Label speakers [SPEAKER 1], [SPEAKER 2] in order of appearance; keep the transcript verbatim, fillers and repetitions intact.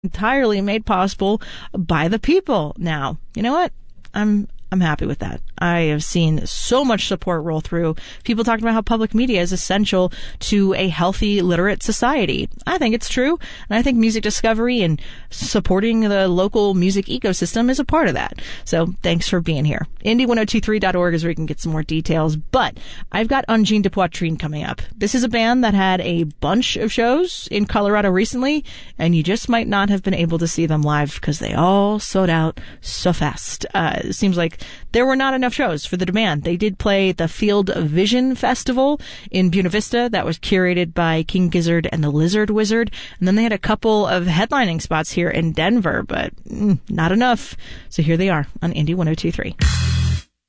[SPEAKER 1] entirely made possible by the people now. You know what? I'm I'm happy with that. I have seen so much support roll through. People talking about how public media is essential to a healthy, literate society. I think it's true. And I think music discovery and supporting the local music ecosystem is a part of that. So thanks for being here. Indie ten twenty-three dot org is where you can get some more details. But I've got Ungine de Poitrine coming up. This is a band that had a bunch of shows in Colorado recently, and you just might not have been able to see them live because they all sold out so fast. Uh, it seems like there were not enough shows for the demand. They did play the Field of Vision Festival in Buena Vista that was curated by King Gizzard and the Lizard Wizard. And then they had a couple of headlining spots here in Denver, but mm, not enough. So here they are on Indie ten twenty-three.